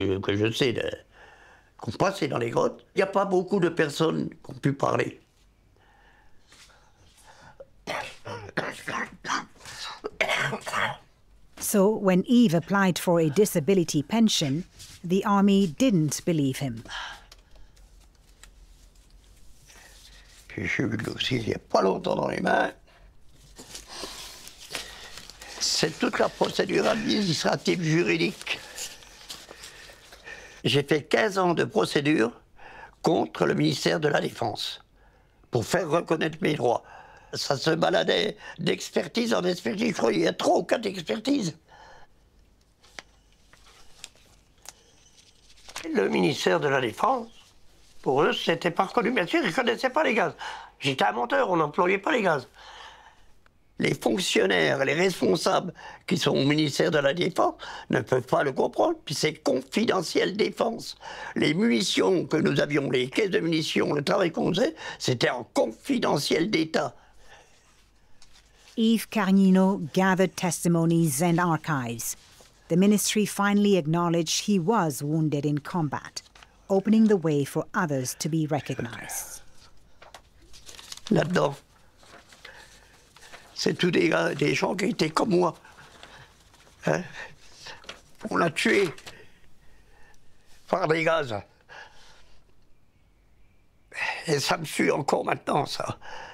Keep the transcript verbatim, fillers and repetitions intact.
Que je sais, de, qu'on passait dans les grottes, il n'y a pas beaucoup de personnes qui ont pu parler. So when Yves applied for a disability pension, the army didn't believe him. J'ai eu le dossier il n'y a pas longtemps dans les mains. C'est toute la procédure administrative juridique. J'ai fait quinze ans de procédure contre le ministère de la Défense pour faire reconnaître mes droits. Ça se baladait d'expertise en expertise. Je crois qu'il y a trois ou quatre expertises. Le ministère de la Défense, pour eux, c'était pas reconnu. Bien sûr, ils ne connaissaient pas les gaz. J'étais un monteur, on n'employait pas les gaz. Les fonctionnaires, les responsables qui sont au ministère de la Défense ne peuvent pas le comprendre, puis c'est confidentiel défense. Les munitions que nous avions, les caisses de munitions, le travail qu'on faisait, c'était en confidentiel d'État. Yves Carnino gathered testimonies and archives. The ministry finally acknowledged he was wounded in combat, opening the way for others to be recognized. Là-dedans, c'est tous des, gars, des gens qui étaient comme moi. Hein? On l'a tué par des gaz. Et ça me suit encore maintenant, ça.